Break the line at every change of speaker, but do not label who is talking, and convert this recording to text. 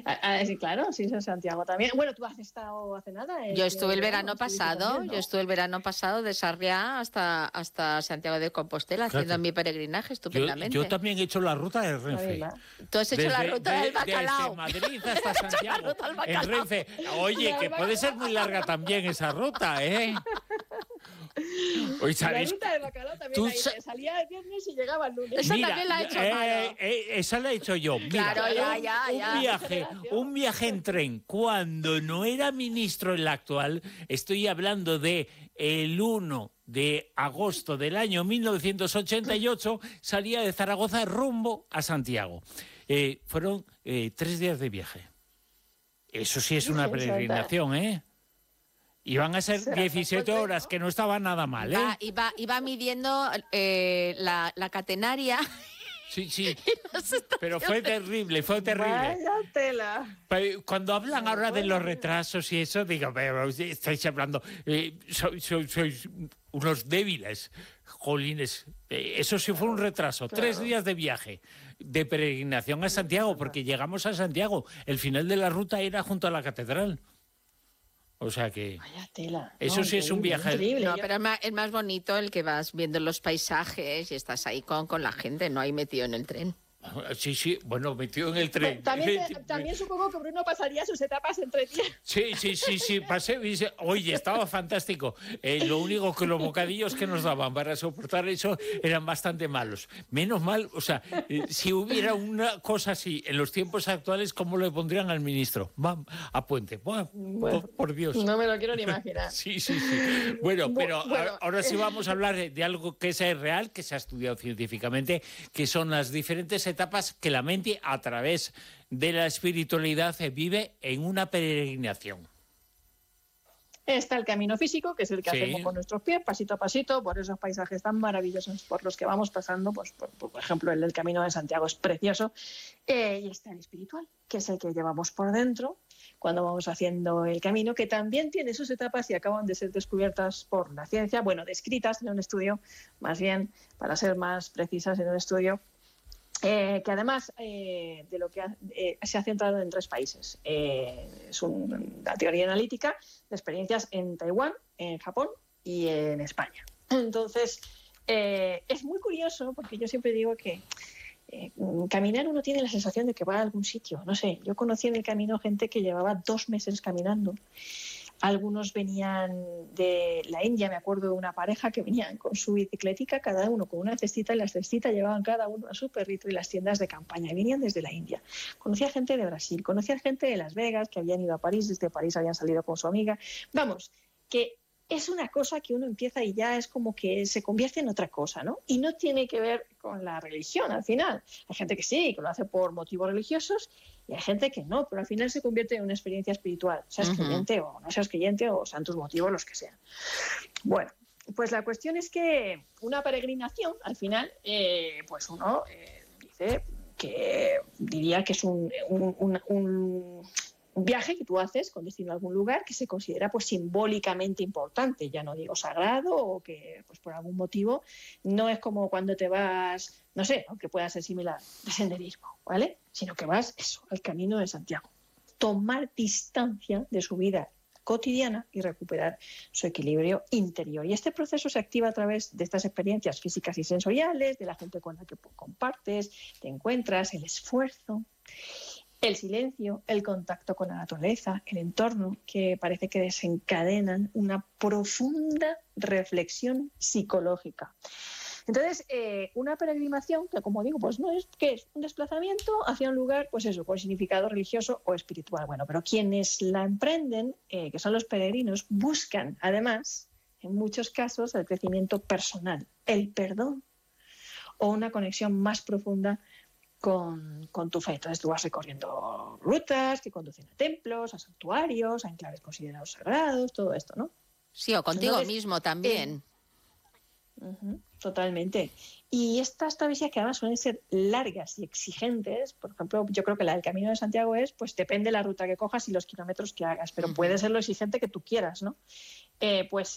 Sí, claro, sí, en Santiago también. Bueno, tú has estado hace nada.
Yo estuve el verano
estuviste
pasado,
también,
de Sarriá hasta Santiago de Compostela, haciendo
Fíjate,
mi peregrinaje
yo
estupendamente.
también he hecho la ruta de
¿no?
Renfe.
Tú has hecho la ruta del
Desde
bacalao.
Madrid hasta
La
Santiago,
ruta del
en
bacalao.
Renfe. Oye, que puede ser muy larga también esa ruta, ¿eh? Hoy
Y la
sabéis,
ruta del bacalao también
tú
la hice. Salía el viernes y llegaba el lunes.
Esa
mira,
también la ha hecho Amaro.
esa la he hecho yo. Mira,
Claro,
un viaje en tren cuando no era ministro el actual. Estoy hablando de el 1 de agosto del año 1988. Salía de Zaragoza rumbo a Santiago. Fueron 3 días de viaje. Eso sí es una peregrinación, ¿eh? Iban a ser 17 horas, que no estaba nada mal, ¿eh?
Iba midiendo la catenaria.
Sí, pero fue terrible.
Vaya tela.
Cuando hablan ahora de los retrasos y eso, digo, pero estáis hablando, sois unos débiles, jolines. Eso sí fue un retraso,
Claro.
3 días de viaje, de peregrinación a Santiago, porque llegamos a Santiago. El final de la ruta era junto a la catedral. O sea que
Vaya tela.
eso sí es un viaje.
Increíble.
No, pero es más bonito el que vas viendo los paisajes y estás ahí con la gente, no hay metido en el tren.
Sí, bueno, metido en el tren.
También supongo que Bruno pasaría sus etapas entre días.
Sí, pasé. Oye, estaba fantástico. Lo único que los bocadillos que nos daban para soportar eso eran bastante malos. Menos mal, o sea, si hubiera una cosa así en los tiempos actuales, ¿cómo le pondrían al ministro? Va a Puente. Bueno, por Dios.
No me lo quiero ni imaginar.
Sí. Bueno, pero ahora sí vamos a hablar de algo que es real, que se ha estudiado científicamente, que son las diferentes etapas que la mente, a través de la espiritualidad, vive en una peregrinación.
Está el camino físico, que es el que hacemos con nuestros pies, pasito a pasito, por esos paisajes tan maravillosos por los que vamos pasando, pues por ejemplo el del Camino de Santiago es precioso, y está el espiritual, que es el que llevamos por dentro cuando vamos haciendo el camino, que también tiene sus etapas y acaban de ser descubiertas por la ciencia, bueno, descritas en un estudio, más bien, para ser más precisas, en un estudio que además de lo que se ha centrado en 3 países. Es una teoría analítica de experiencias en Taiwán, en Japón y en España. Entonces, es muy curioso porque yo siempre digo que caminar uno tiene la sensación de que va a algún sitio. No sé, yo conocí en el camino gente que llevaba 2 meses caminando. Algunos venían de la India, me acuerdo de una pareja que venían con su bicicletica, cada uno con una cestita, y la cestita llevaban cada uno a su perrito y las tiendas de campaña, y venían desde la India. Conocía gente de Brasil, conocía gente de Las Vegas, que habían ido a París, desde París habían salido con su amiga. Vamos, que es una cosa que uno empieza y ya es como que se convierte en otra cosa, ¿no? Y no tiene que ver con la religión al final. Hay gente que sí, que lo hace por motivos religiosos, y hay gente que no, pero al final se convierte en una experiencia espiritual, seas creyente o no seas creyente o sean tus motivos los que sean. Bueno, pues la cuestión es que una peregrinación, al final, pues uno dice que diría que es un viaje que tú haces con destino a algún lugar que se considera pues simbólicamente importante, ya no digo sagrado, o que pues por algún motivo no es como cuando te vas, no sé, aunque pueda ser similar, de senderismo, ¿vale? Sino que vas al Camino de Santiago. Tomar distancia de su vida cotidiana y recuperar su equilibrio interior. Y este proceso se activa a través de estas experiencias físicas y sensoriales, de la gente con la que compartes, te encuentras, el esfuerzo, el silencio, el contacto con la naturaleza, el entorno, que parece que desencadenan una profunda reflexión psicológica. Entonces, una peregrinación, que como digo, pues no es que es un desplazamiento hacia un lugar, pues eso, con significado religioso o espiritual. Bueno, pero quienes la emprenden, que son los peregrinos, buscan además, en muchos casos, el crecimiento personal, el perdón o una conexión más profunda con tu fe. Entonces tú vas recorriendo rutas que conducen a templos, a santuarios, a enclaves considerados sagrados, todo esto, ¿no?
Sí, o contigo mismo también.
Totalmente. Y estas travesías, que además suelen ser largas y exigentes, por ejemplo, yo creo que la del Camino de Santiago pues depende de la ruta que cojas y los kilómetros que hagas, pero puede ser lo exigente que tú quieras, ¿no? Pues